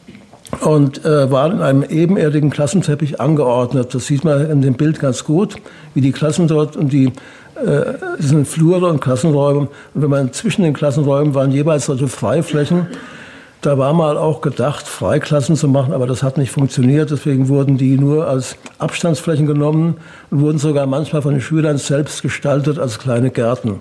und war in einem ebenerdigen Klassenteppich angeordnet. Das sieht man in dem Bild ganz gut, wie die Klassen dort und die sind Flure und Klassenräume. Und wenn man zwischen den Klassenräumen waren jeweils solche Freiflächen. Da war mal auch gedacht, Freiklassen zu machen, aber das hat nicht funktioniert. Deswegen wurden die nur als Abstandsflächen genommen und wurden sogar manchmal von den Schülern selbst gestaltet als kleine Gärten.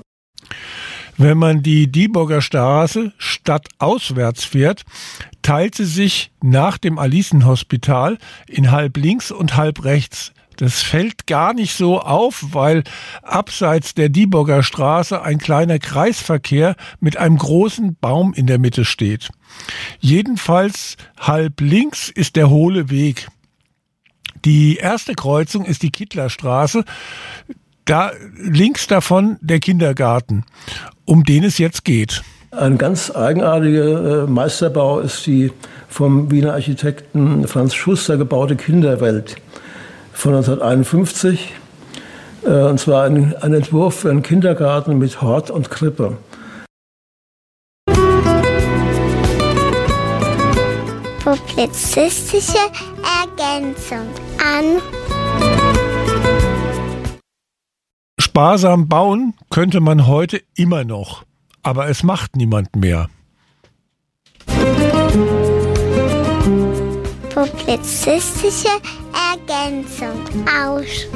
Wenn man die Dieburger Straße stadtauswärts fährt, teilt sie sich nach dem Alicenhospital in halb links und halb rechts. Das fällt gar nicht so auf, weil abseits der Dieburger Straße ein kleiner Kreisverkehr mit einem großen Baum in der Mitte steht. Jedenfalls halb links ist der hohle Weg. Die erste Kreuzung ist die Kittlerstraße. Da links davon der Kindergarten, um den es jetzt geht. Ein ganz eigenartiger Meisterbau ist die vom Wiener Architekten Franz Schuster gebaute Kinderwelt von 1951. Und zwar ein Entwurf für einen Kindergarten mit Hort und Krippe. Publizistische Ergänzung an. Sparsam bauen könnte man heute immer noch, aber es macht niemand mehr. Publizistische Ergänzung aus.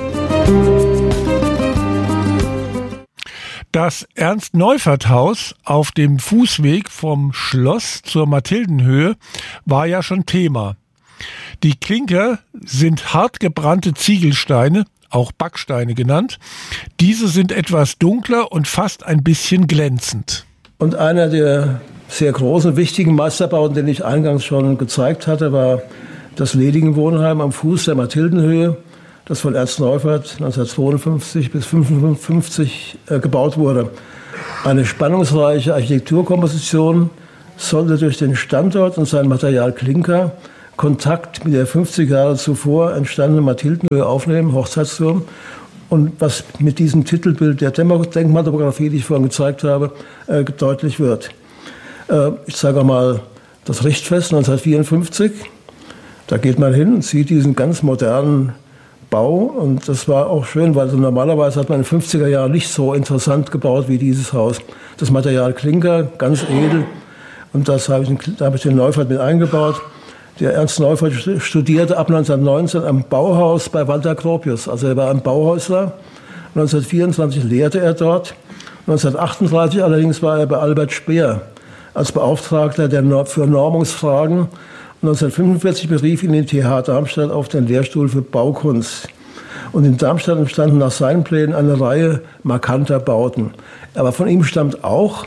Das Ernst-Neufert-Haus auf dem Fußweg vom Schloss zur Mathildenhöhe war ja schon Thema. Die Klinker sind hart gebrannte Ziegelsteine, auch Backsteine genannt. Diese sind etwas dunkler und fast ein bisschen glänzend. Und einer der sehr großen, wichtigen Meisterbauten, den ich eingangs schon gezeigt hatte, war das Ledigen Wohnheim am Fuß der Mathildenhöhe. das von Ernst Neufert 1952 bis 1955 gebaut wurde. Eine spannungsreiche Architekturkomposition sollte durch den Standort und sein Material Klinker Kontakt mit der 50 Jahre zuvor entstandenen Mathildenhöhe aufnehmen, Hochzeitsturm. Und was mit diesem Titelbild der Denkmaltopographie, die ich vorhin gezeigt habe, deutlich wird. Ich zeige auch mal das Richtfest 1954. Da geht man hin und sieht diesen ganz modernen Bau. Und das war auch schön, weil normalerweise hat man in den 50er Jahren nicht so interessant gebaut wie dieses Haus. Das Material Klinker, ganz edel. Und da habe ich den Neufert mit eingebaut. Der Ernst Neufert studierte ab 1919 am Bauhaus bei Walter Gropius. Also er war ein Bauhäusler. 1924 lehrte er dort. 1938 allerdings war er bei Albert Speer als Beauftragter für Normungsfragen. 1945 berief ihn die TH Darmstadt auf den Lehrstuhl für Baukunst. Und in Darmstadt entstanden nach seinen Plänen eine Reihe markanter Bauten. Aber von ihm stammt auch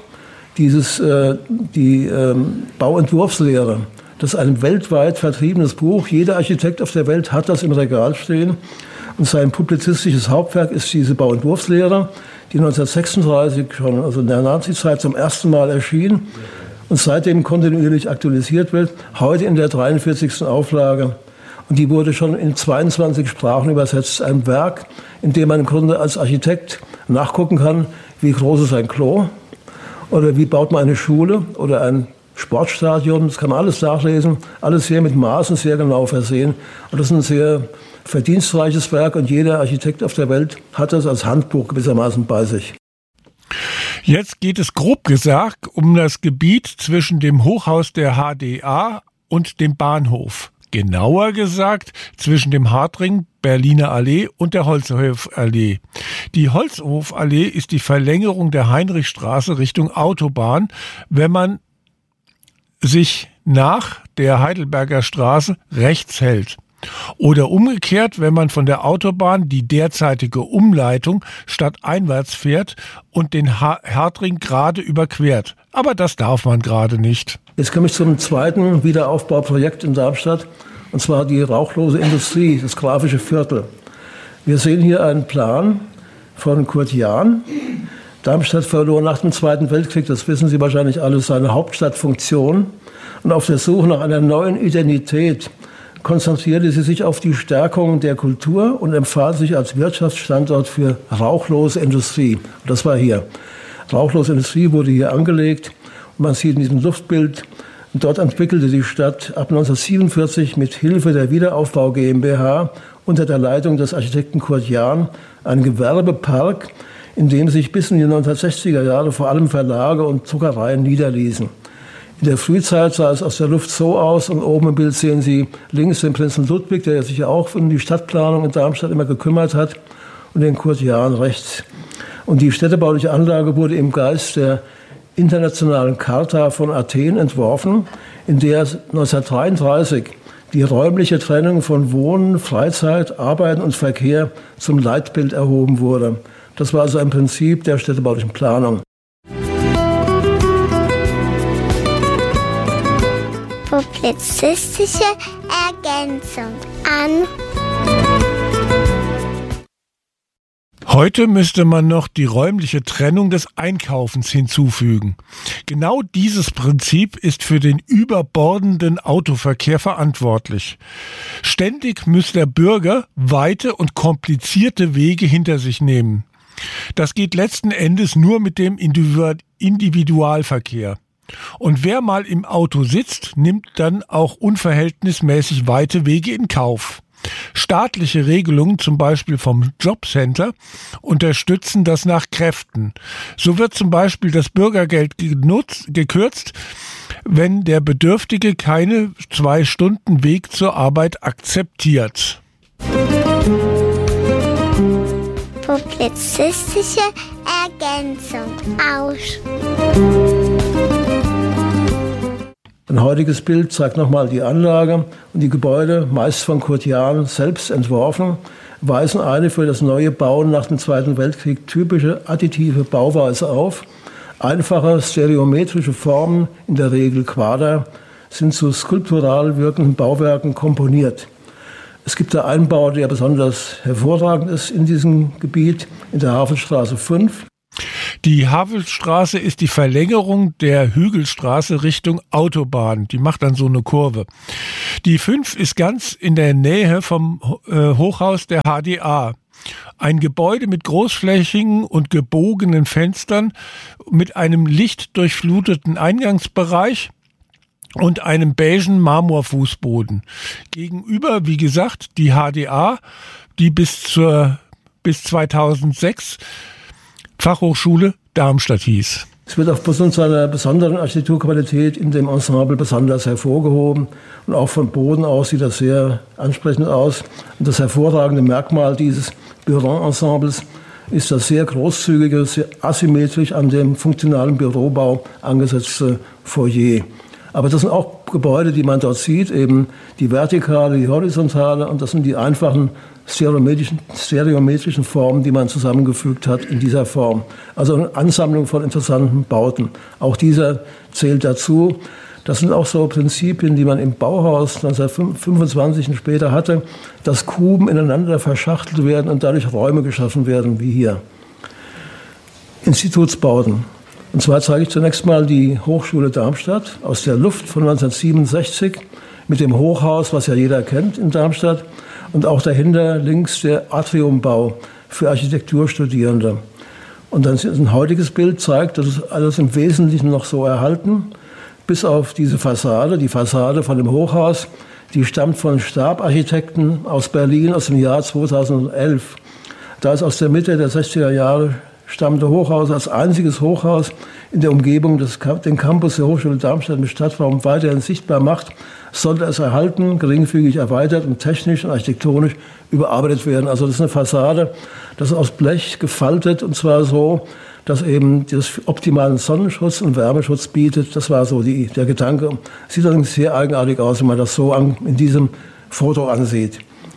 die Bauentwurfslehre. Das ist ein weltweit vertriebenes Buch. Jeder Architekt auf der Welt hat das im Regal stehen. Und sein publizistisches Hauptwerk ist diese Bauentwurfslehre, die 1936 schon, also in der Nazizeit, zum ersten Mal erschien und seitdem kontinuierlich aktualisiert wird. Heute in der 43. Auflage. Und die wurde schon in 22 Sprachen übersetzt. Ein Werk, in dem man im Grunde als Architekt nachgucken kann, wie groß ist ein Klo oder wie baut man eine Schule oder ein Sportstadion, das kann man alles nachlesen, alles sehr mit Maßen sehr genau versehen. Und das ist ein sehr verdienstreiches Werk und jeder Architekt auf der Welt hat das als Handbuch gewissermaßen bei sich. Jetzt geht es grob gesagt um das Gebiet zwischen dem Hochhaus der HDA und dem Bahnhof. Genauer gesagt zwischen dem Hartring, Berliner Allee und der Holzhofallee. Die Holzhofallee ist die Verlängerung der Heinrichstraße Richtung Autobahn, wenn man sich nach der Heidelberger Straße rechts hält. Oder umgekehrt, wenn man von der Autobahn die derzeitige Umleitung stadteinwärts fährt und den Hartring gerade überquert. Aber das darf man gerade nicht. Jetzt komme ich zum zweiten Wiederaufbauprojekt in Darmstadt, und zwar die rauchlose Industrie, das Grafische Viertel. Wir sehen hier einen Plan von Kurt Jahn. Darmstadt verlor nach dem Zweiten Weltkrieg, das wissen Sie wahrscheinlich alle, seine Hauptstadtfunktion. Und auf der Suche nach einer neuen Identität konzentrierte sie sich auf die Stärkung der Kultur und empfahl sich als Wirtschaftsstandort für rauchlose Industrie. Und das war hier. Rauchlose Industrie wurde hier angelegt. Und man sieht in diesem Luftbild, dort entwickelte die Stadt ab 1947 mit Hilfe der Wiederaufbau GmbH unter der Leitung des Architekten Kurt Jahn einen Gewerbepark, in dem sich bis in die 1960er Jahre vor allem Verlage und Druckereien niederließen. In der Frühzeit sah es aus der Luft so aus, und oben im Bild sehen Sie links den Prinzen Ludwig, der sich ja auch um die Stadtplanung in Darmstadt immer gekümmert hat, und den Kurt Jahn rechts. Und die städtebauliche Anlage wurde im Geist der internationalen Charta von Athen entworfen, in der 1933 die räumliche Trennung von Wohnen, Freizeit, Arbeiten und Verkehr zum Leitbild erhoben wurde. Das war also ein Prinzip der städtebaulichen Planung. Publizistische Ergänzung an. Heute müsste man noch die räumliche Trennung des Einkaufens hinzufügen. Genau dieses Prinzip ist für den überbordenden Autoverkehr verantwortlich. Ständig muss der Bürger weite und komplizierte Wege hinter sich nehmen. Das geht letzten Endes nur mit dem Individualverkehr. Und wer mal im Auto sitzt, nimmt dann auch unverhältnismäßig weite Wege in Kauf. Staatliche Regelungen, zum Beispiel vom Jobcenter, unterstützen das nach Kräften. So wird zum Beispiel das Bürgergeld gekürzt, wenn der Bedürftige keine 2 Stunden Weg zur Arbeit akzeptiert. Publizistische Ergänzung aus. Ein heutiges Bild zeigt nochmal die Anlage und die Gebäude, meist von Kurt Jahn selbst entworfen, weisen eine für das neue Bauen nach dem Zweiten Weltkrieg typische additive Bauweise auf. Einfache stereometrische Formen, in der Regel Quader, sind zu skulptural wirkenden Bauwerken komponiert. Es gibt da einen Bau, der besonders hervorragend ist in diesem Gebiet, in der Havelstraße 5. Die Havelstraße ist die Verlängerung der Hügelstraße Richtung Autobahn. Die macht dann so eine Kurve. Die 5 ist ganz in der Nähe vom Hochhaus der HDA. Ein Gebäude mit großflächigen und gebogenen Fenstern, mit einem lichtdurchfluteten Eingangsbereich und einem beigen Marmorfußboden. Gegenüber, wie gesagt, die HDA, die bis 2006 Fachhochschule Darmstadt hieß. Es wird aufgrund seiner besonderen Architekturqualität in dem Ensemble besonders hervorgehoben. Und auch von Boden aus sieht das sehr ansprechend aus. Und das hervorragende Merkmal dieses Büroensembles ist das sehr großzügige, sehr asymmetrisch an dem funktionalen Bürobau angesetzte Foyer. Aber das sind auch Gebäude, die man dort sieht, eben die vertikale, die horizontale, und das sind die einfachen stereometrischen Formen, die man zusammengefügt hat in dieser Form. Also eine Ansammlung von interessanten Bauten. Auch dieser zählt dazu. Das sind auch so Prinzipien, die man im Bauhaus 1925 und später hatte, dass Kuben ineinander verschachtelt werden und dadurch Räume geschaffen werden, wie hier. Institutsbauten. Und zwar zeige ich zunächst mal die Hochschule Darmstadt aus der Luft von 1967 mit dem Hochhaus, was ja jeder kennt in Darmstadt, und auch dahinter links der Atriumbau für Architekturstudierende. Und dann ein heutiges Bild zeigt, das ist alles im Wesentlichen noch so erhalten, bis auf diese Fassade, die Fassade von dem Hochhaus, die stammt von Stab-Architekten aus Berlin aus dem Jahr 2011. Da ist aus der Mitte der 60er Jahre stammende Hochhaus als einziges Hochhaus in der Umgebung den Campus der Hochschule Darmstadt mit Stadtraum weiterhin sichtbar macht, sollte es erhalten, geringfügig erweitert und technisch und architektonisch überarbeitet werden. Also das ist eine Fassade, das ist aus Blech gefaltet, und zwar so, dass eben das optimalen Sonnenschutz und Wärmeschutz bietet. Das war so der Gedanke. Sieht allerdings sehr eigenartig aus, wenn man das so in diesem Foto ansieht.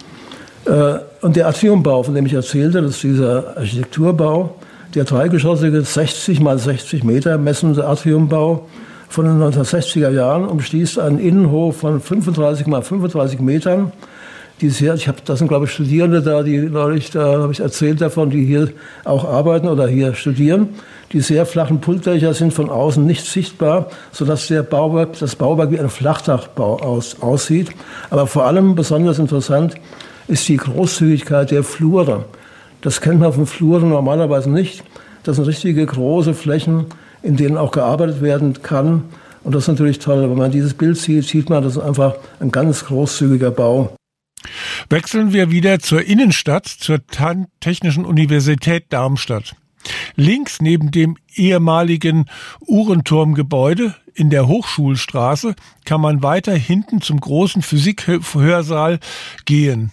Und der Atriumbau, von dem ich erzählte, das ist dieser Architekturbau, der dreigeschossige 60 mal 60 Meter messende Atriumbau von den 1960er Jahren umschließt einen Innenhof von 35 mal 35 Metern. Das sind, glaube ich, Studierende da, da habe ich erzählt davon, die hier auch arbeiten oder hier studieren. Die sehr flachen Pultdächer sind von außen nicht sichtbar, sodass das Bauwerk wie ein Flachdachbau aussieht. Aber vor allem besonders interessant ist die Großzügigkeit der Flure. Das kennt man von Fluren normalerweise nicht. Das sind richtige große Flächen, in denen auch gearbeitet werden kann. Und das ist natürlich toll. Wenn man dieses Bild sieht, sieht man, das ist einfach ein ganz großzügiger Bau. Wechseln wir wieder zur Innenstadt, zur Technischen Universität Darmstadt. Links neben dem ehemaligen Uhrenturmgebäude in der Hochschulstraße kann man weiter hinten zum großen Physikhörsaal gehen.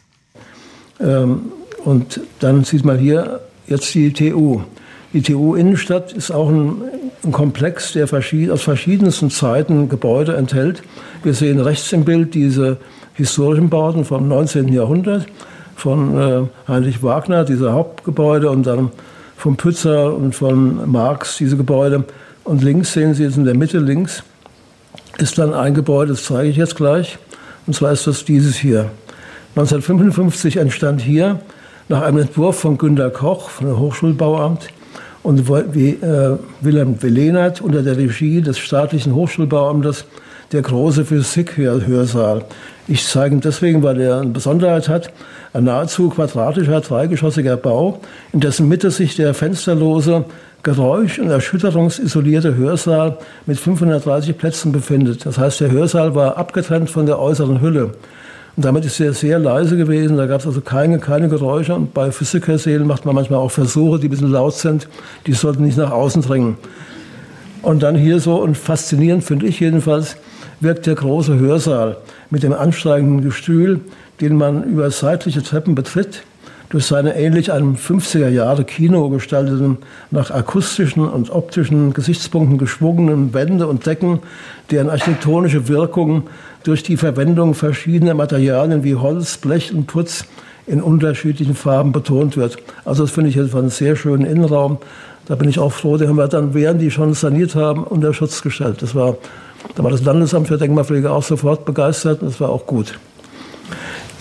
Und dann sieht man hier jetzt die TU. Die TU Innenstadt ist auch ein Komplex, der aus verschiedensten Zeiten Gebäude enthält. Wir sehen rechts im Bild diese historischen Bauten vom 19. Jahrhundert, von Heinrich Wagner, diese Hauptgebäude, und dann von Pützer und von Marx, diese Gebäude. Und links sehen Sie jetzt in der Mitte, links ist dann ein Gebäude, das zeige ich jetzt gleich. Und zwar ist das dieses hier. 1955 entstand hier nach einem Entwurf von Günter Koch, von dem Hochschulbauamt, und Wilhelm Lehnert unter der Regie des staatlichen Hochschulbauamtes der große Physikhörsaal. Ich zeige ihn deswegen, weil er eine Besonderheit hat. Ein nahezu quadratischer, dreigeschossiger Bau, in dessen Mitte sich der fensterlose, geräusch- und erschütterungsisolierte Hörsaal mit 530 Plätzen befindet. Das heißt, der Hörsaal war abgetrennt von der äußeren Hülle. Und damit ist er sehr leise gewesen, da gab es also keine Geräusche. Und bei Physikhörsälen macht man manchmal auch Versuche, die ein bisschen laut sind, die sollten nicht nach außen dringen. Und dann hier so, und faszinierend finde ich jedenfalls, wirkt der große Hörsaal mit dem ansteigenden Gestühl, den man über seitliche Treppen betritt, durch seine ähnlich einem 50er-Jahre-Kino gestalteten, nach akustischen und optischen Gesichtspunkten geschwungenen Wände und Decken, deren architektonische Wirkung durch die Verwendung verschiedener Materialien wie Holz, Blech und Putz in unterschiedlichen Farben betont wird. Also das finde ich jetzt einen sehr schönen Innenraum. Da bin ich auch froh, den haben wir dann, während die schon saniert haben, unter Schutz gestellt. Da war das Landesamt für Denkmalpflege auch sofort begeistert, und das war auch gut.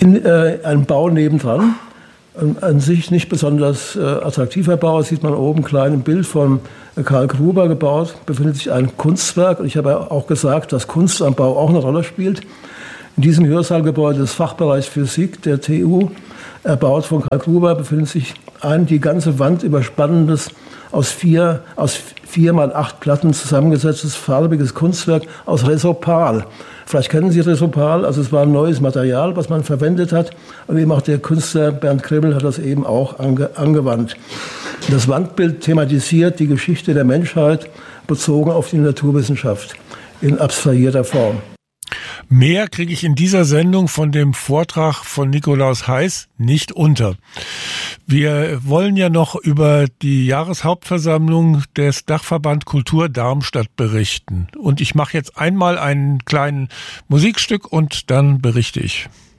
in einem Bau nebendran. An sich nicht besonders attraktiver Bau. Sieht man oben klein im Bild von Karl Gruber gebaut. Befindet sich ein Kunstwerk. Und ich habe auch gesagt, dass Kunst am Bau auch eine Rolle spielt. In diesem Hörsaalgebäude des Fachbereichs Physik der TU, erbaut von Karl Gruber, befindet sich ein die ganze Wand überspannendes, aus 4 mal 8 Platten zusammengesetztes farbiges Kunstwerk aus Resopal. Vielleicht kennen Sie Resopal, also es war ein neues Material, was man verwendet hat. Und eben auch der Künstler Bernd Krimmel hat das eben auch angewandt. Das Wandbild thematisiert die Geschichte der Menschheit bezogen auf die Naturwissenschaft in abstrahierter Form. Mehr kriege ich in dieser Sendung von dem Vortrag von Nikolaus Heiß nicht unter. Wir wollen ja noch über die Jahreshauptversammlung des Dachverband Kultur Darmstadt berichten. Und ich mache jetzt einmal ein kleines Musikstück und dann berichte ich.